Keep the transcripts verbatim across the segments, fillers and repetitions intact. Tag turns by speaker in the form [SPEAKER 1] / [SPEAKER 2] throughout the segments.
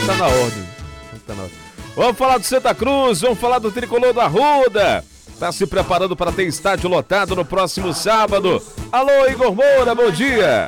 [SPEAKER 1] tá na ordem. Tá na ordem. Vamos falar do Santa Cruz, vamos falar do Tricolor do Arruda. Tá se preparando para ter estádio lotado no próximo sábado. Alô, Igor Moura, bom dia.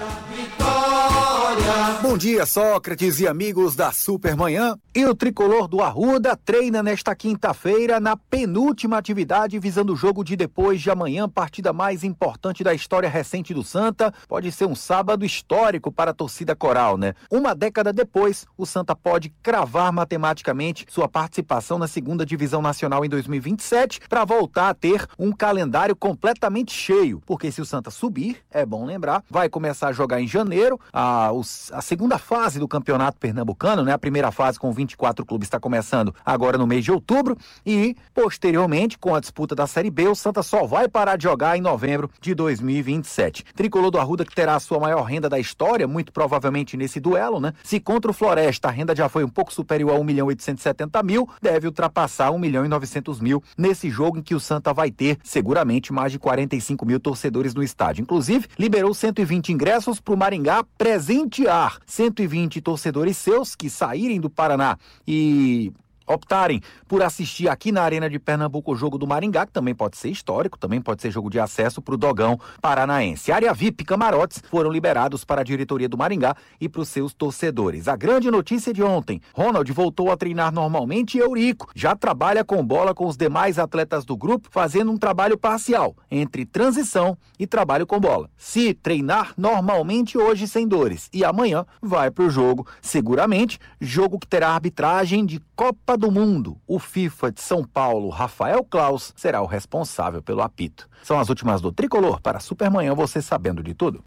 [SPEAKER 2] Bom dia, Sócrates e amigos da Supermanhã. E o Tricolor do Arruda treina nesta quinta-feira na penúltima atividade visando o jogo de depois de amanhã, partida mais importante da história recente do Santa. Pode ser um sábado histórico para a torcida coral, né? Uma década depois, o Santa pode cravar matematicamente sua participação na segunda divisão nacional em dois mil e vinte e sete para voltar a ter um calendário completamente cheio. Porque se o Santa subir, é bom lembrar, vai começar a jogar em janeiro, a, os, a segunda fase do campeonato pernambucano, né? A primeira fase com vinte e quatro clubes está começando agora no mês de outubro e, posteriormente, com a disputa da Série B, o Santa só vai parar de jogar em novembro de dois mil e vinte e sete. Tricolor do Arruda que terá a sua maior renda da história, muito provavelmente nesse duelo, né? Se contra o Floresta a renda já foi um pouco superior a um milhão oitocentos e setenta mil, deve ultrapassar um milhão e novecentos mil nesse jogo em que o Santa vai ter, seguramente, mais de quarenta e cinco mil torcedores no estádio. Inclusive, liberou cento e vinte ingressos para o Maringá presentear cento e vinte torcedores seus que saírem do Paraná e optarem por assistir aqui na Arena de Pernambuco o jogo do Maringá, que também pode ser histórico, também pode ser jogo de acesso para o Dogão paranaense. Área V I P camarotes foram liberados para a diretoria do Maringá e para os seus torcedores. A grande notícia de ontem, Ronald voltou a treinar normalmente e Eurico já trabalha com bola com os demais atletas do grupo, fazendo um trabalho parcial entre transição e trabalho com bola. Se treinar normalmente hoje sem dores e amanhã vai para o jogo, seguramente, jogo que terá arbitragem de Copa do Mundo. O FIFA de São Paulo, Rafael Claus, será o responsável pelo apito. São as últimas do Tricolor para Supermanhã, você sabendo de tudo.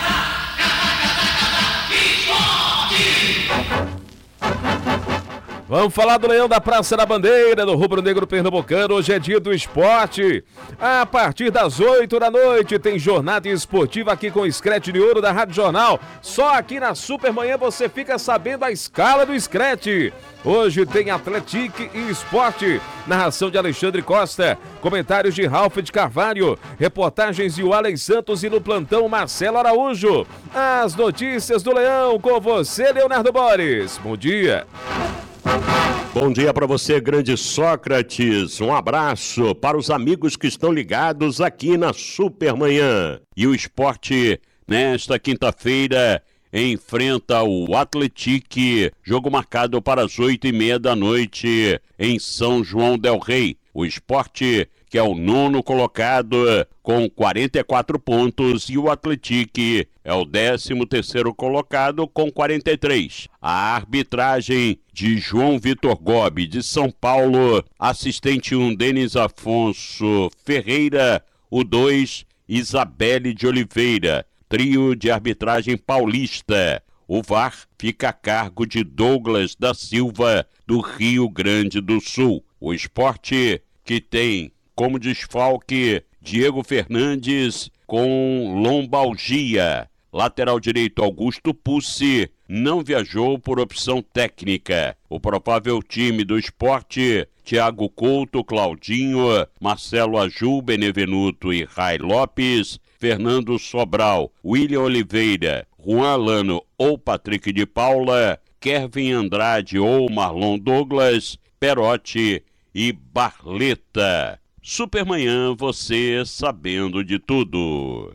[SPEAKER 1] Vamos falar do Leão da Praça da Bandeira, do Rubro Negro Pernambucano. Hoje é dia do esporte. A partir das oito da noite tem jornada esportiva aqui com o Scratch de Ouro da Rádio Jornal. Só aqui na Supermanhã você fica sabendo a escala do Scratch. Hoje tem Atlético e Esporte. Narração de Alexandre Costa. Comentários de Ralf de Carvalho. Reportagens de Walen Santos e no plantão Marcelo Araújo. As notícias do Leão com você, Leonardo Boris. Bom dia.
[SPEAKER 3] Bom dia para você, grande Sócrates. Um abraço para os amigos que estão ligados aqui na Supermanhã. E o esporte, nesta quinta-feira, enfrenta o Atlético, jogo marcado para as oito e meia da noite em São João del Rei. O esporte, que é o nono colocado com quarenta e quatro pontos, e o Atlético é o décimo terceiro colocado com quarenta e três. A arbitragem de João Vitor Gobi, de São Paulo, assistente um, Denis Afonso Ferreira, o dois, Isabelle de Oliveira, trio de arbitragem paulista. O V A R fica a cargo de Douglas da Silva, do Rio Grande do Sul. O esporte, que tem como desfalque Diego Fernandes com lombalgia. Lateral direito Augusto Pussi não viajou por opção técnica. O provável time do esporte: Thiago Couto, Claudinho, Marcelo Aju, Benevenuto e Rai Lopes, Fernando Sobral, William Oliveira, Juan Alano ou Patrick de Paula, Kevin Andrade ou Marlon Douglas, Perotti e Barleta. Supermanhã, você sabendo de tudo.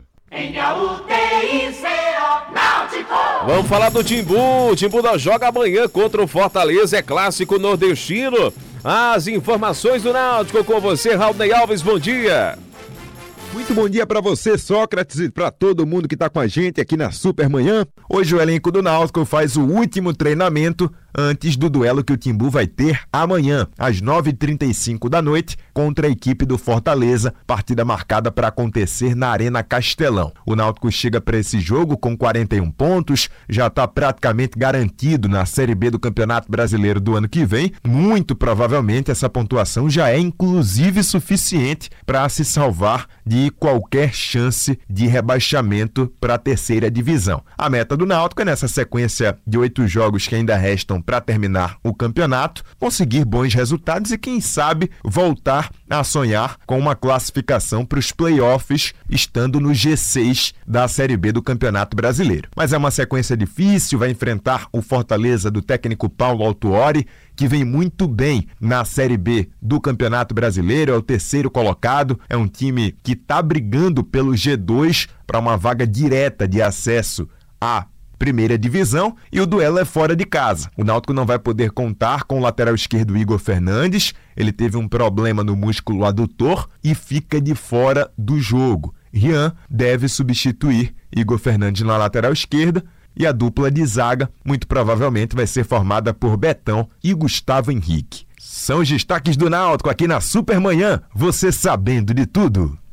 [SPEAKER 1] Vamos falar do Timbu. O Timbu não joga amanhã contra o Fortaleza, é clássico nordestino. As informações do Náutico com você, Raulney Alves, bom dia.
[SPEAKER 4] Muito bom dia para você, Sócrates, e para todo mundo que está com a gente aqui na Supermanhã. Hoje o elenco do Náutico faz o último treinamento antes do duelo que o Timbu vai ter amanhã, às nove e trinta e cinco da noite, contra a equipe do Fortaleza, partida marcada para acontecer na Arena Castelão. O Náutico chega para esse jogo com quarenta e um pontos, já está praticamente garantido na Série B do Campeonato Brasileiro do ano que vem. Muito provavelmente essa pontuação já é inclusive suficiente para se salvar de qualquer chance de rebaixamento para a terceira divisão. A meta do Náutico é, nessa sequência de oito jogos que ainda restam para terminar o campeonato, conseguir bons resultados e, quem sabe, voltar a sonhar com uma classificação para os playoffs, estando no G seis da Série B do Campeonato Brasileiro. Mas é uma sequência difícil, vai enfrentar o Fortaleza do técnico Paulo Autuori, que vem muito bem na Série B do Campeonato Brasileiro, é o terceiro colocado, é um time que está brigando pelo G dois para uma vaga direta de acesso à primeira divisão, e o duelo é fora de casa. O Náutico não vai poder contar com o lateral esquerdo Igor Fernandes, ele teve um problema no músculo adutor e fica de fora do jogo. Rian deve substituir Igor Fernandes na lateral esquerda, e a dupla de zaga muito provavelmente vai ser formada por Betão e Gustavo Henrique. São os destaques do Náutico aqui na Supermanhã, você sabendo de tudo.